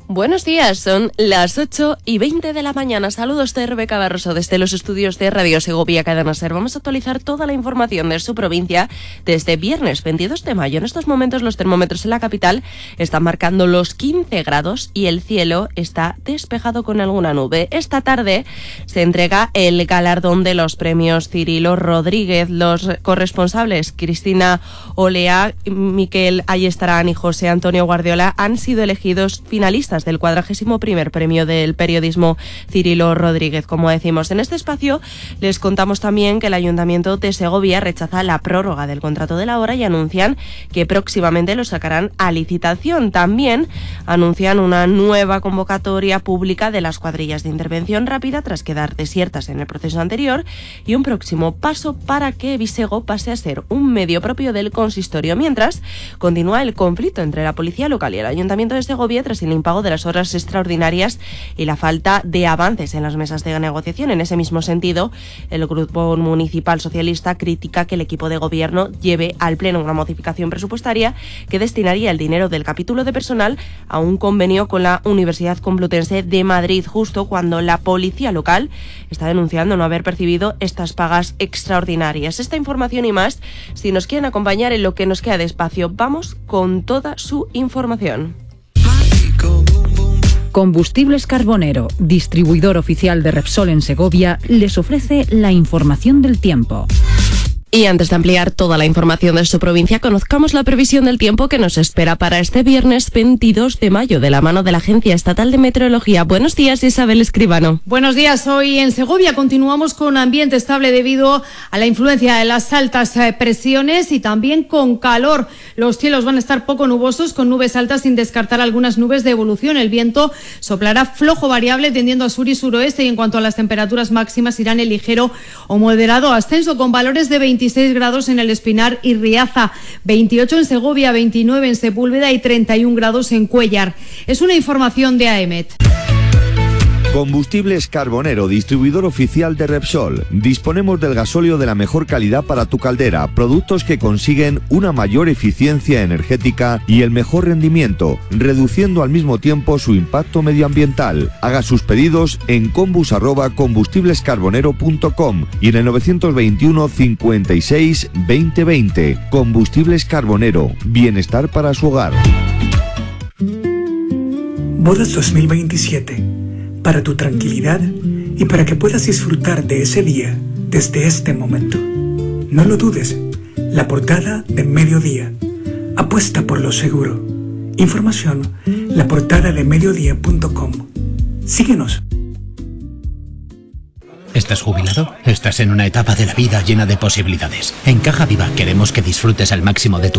Buenos días, son las 8:20 de la mañana. Saludos de Rebeca Barroso desde los estudios de Radio Segovia Cadena Ser. Vamos a actualizar toda la información de su provincia desde viernes 22 de mayo. En estos momentos los termómetros en la capital están marcando los 15 grados y el cielo está despejado con alguna nube. Esta tarde se entrega el galardón de los premios Cirilo Rodríguez. Los corresponsables Cristina Olea, Miquel Ayestarán y José Antonio Guardiola han sido elegidos finalistas del 41º premio del periodismo Cirilo Rodríguez. Como decimos en este espacio, les contamos también que el Ayuntamiento de Segovia rechaza la prórroga del contrato de la obra y anuncian que próximamente lo sacarán a licitación. También anuncian una nueva convocatoria pública de las cuadrillas de intervención rápida tras quedar desiertas en el proceso anterior y un próximo paso para que Visego pase a ser un medio propio del consistorio. Mientras, continúa el conflicto entre la policía local y el Ayuntamiento de Segovia tras el impago de las horas extraordinarias y la falta de avances en las mesas de negociación. En ese mismo sentido, el Grupo Municipal Socialista critica que el equipo de gobierno lleve al Pleno una modificación presupuestaria que destinaría el dinero del capítulo de personal a un convenio con la Universidad Complutense de Madrid, justo cuando la policía local está denunciando no haber percibido estas pagas extraordinarias. Esta información y más, si nos quieren acompañar en lo que nos queda de espacio, vamos con toda su información. Combustibles Carbonero, distribuidor oficial de Repsol en Segovia, les ofrece la información del tiempo. Y antes de ampliar toda la información de su provincia, conozcamos la previsión del tiempo que nos espera para este viernes 22 de mayo de la mano de la Agencia Estatal de Meteorología. Buenos días, Isabel Escribano. Buenos días. Hoy en Segovia continuamos con ambiente estable debido a la influencia de las altas presiones y también con calor. Los cielos van a estar poco nubosos con nubes altas sin descartar algunas nubes de evolución. El viento soplará flojo variable tendiendo a sur y suroeste y en cuanto a las temperaturas máximas irán en ligero o moderado ascenso con valores de 26 grados en el Espinar y Riaza, 28 en Segovia, 29 en Sepúlveda y 31 grados en Cuéllar. Es una información de AEMET. Combustibles Carbonero, distribuidor oficial de Repsol. Disponemos del gasóleo de la mejor calidad para tu caldera, productos que consiguen una mayor eficiencia energética y el mejor rendimiento, reduciendo al mismo tiempo su impacto medioambiental. Haga sus pedidos en combus@combustiblescarbonero.com y en el 921 56 2020. Combustibles Carbonero, bienestar para su hogar. Bodas 2027. Para tu tranquilidad y para que puedas disfrutar de ese día desde este momento. No lo dudes, la portada de Mediodía. Apuesta por lo seguro. Información, laportadadeMediodía.com. Síguenos. ¿Estás jubilado? Estás en una etapa de la vida llena de posibilidades. En Caja Viva queremos que disfrutes al máximo de tu